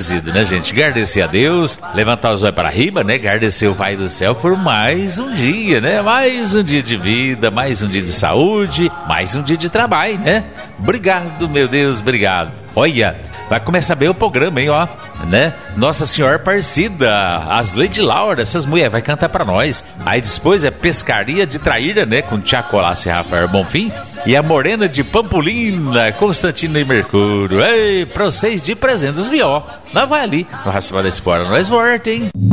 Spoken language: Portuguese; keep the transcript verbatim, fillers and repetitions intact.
agradecido, né, gente? Agradecer a Deus, levantar os olhos para riba, né? Agradecer o Pai do Céu por mais um dia, né? Mais um dia de vida, mais um dia de saúde, mais um dia de trabalho, né? Obrigado, meu Deus, obrigado. Olha, vai começar bem o programa, hein, ó, né? Nossa Senhora Aparecida, as Lady Laura, essas mulheres vai cantar pra nós. Aí depois é Pescaria de Traíra, né? Com Tiago Colassi e Rafael Bonfim. E a Morena de Pampolina, Constantino e Mercúrio. Ei, pra vocês de presentes, viu? Nós vai ali, no Raspar da Espora, nós volta, hein?